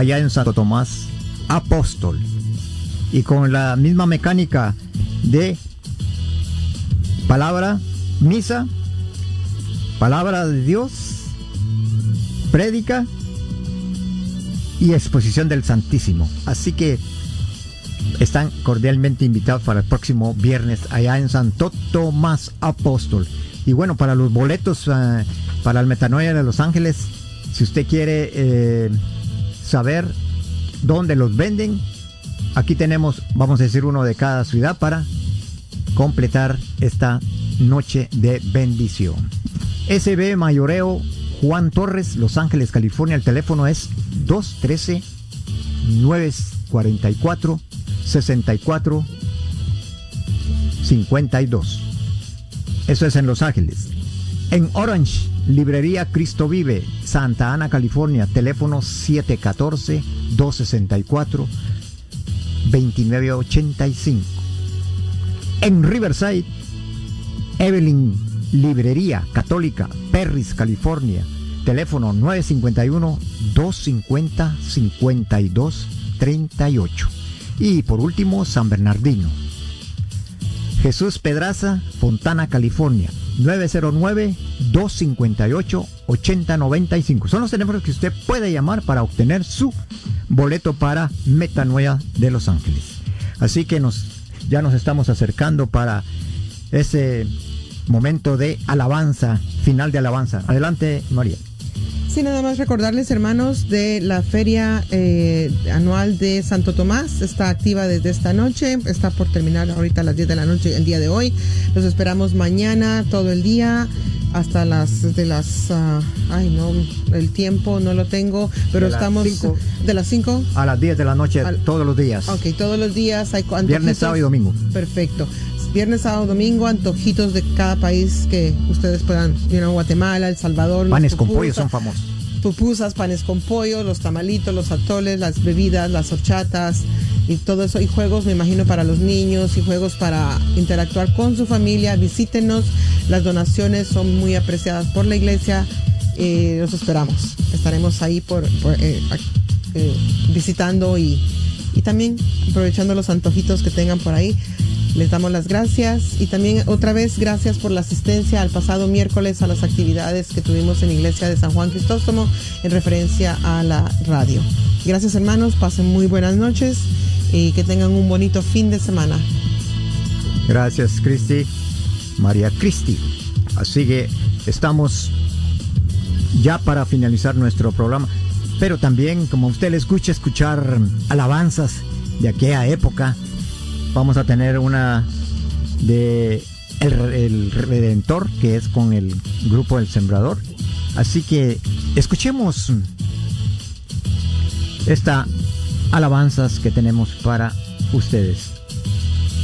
allá en Santo Tomás Apóstol. Y con la misma mecánica de palabra, misa, palabra de Dios, prédica y exposición del Santísimo. Así que están cordialmente invitados para el próximo viernes allá en Santo Tomás Apóstol. Y bueno, para los boletos para el Metanoia de Los Ángeles, si usted quiere saber dónde los venden, aquí tenemos, vamos a decir, uno de cada ciudad para completar esta noche de bendición. SB Mayoreo Juan Torres, Los Ángeles, California. El teléfono es 213-944-6452. Eso es en Los Ángeles. En Orange, Librería Cristo Vive, Santa Ana, California. Teléfono 714-264-2985. En Riverside, Evelyn Librería Católica, Perris, California. Teléfono 951-250-5238. Y por último, San Bernardino. Jesús Pedraza, Fontana, California. 909-258-8095. Son los teléfonos que usted puede llamar para obtener su boleto para Metanoia de Los Ángeles. Así que ya nos estamos acercando para ese momento de alabanza, final de alabanza. Adelante, María. Sí, nada más recordarles, hermanos, de la feria anual de Santo Tomás. Está activa desde esta noche, está por terminar ahorita a las 10 de la noche el día de hoy. Los esperamos mañana todo el día hasta el tiempo no lo tengo, pero estamos de las 5 a las 10 de la noche todos los días. Ok, todos los días hay viernes, sábado y domingo. Perfecto. Viernes, sábado, domingo, antojitos de cada país que ustedes puedan, Guatemala, El Salvador. Panes con pollo son famosos. Pupusas, panes con pollo, los tamalitos, los atoles, las bebidas, las horchatas y todo eso. Y juegos, me imagino, para los niños y juegos para interactuar con su familia. Visítenos, las donaciones son muy apreciadas por la iglesia. Los esperamos. Estaremos ahí visitando y también aprovechando los antojitos que tengan por ahí. Les damos las gracias y también otra vez gracias por la asistencia al pasado miércoles a las actividades que tuvimos en la iglesia de San Juan Crisóstomo en referencia a la radio. Gracias, hermanos, pasen muy buenas noches y que tengan un bonito fin de semana. Gracias, Cristi, María Cristi. Así que estamos ya para finalizar nuestro programa, pero también, como a usted le escucha escuchar alabanzas de aquella época, vamos a tener una de el Redentor, que es con el grupo El Sembrador. Así que escuchemos estas alabanzas que tenemos para ustedes.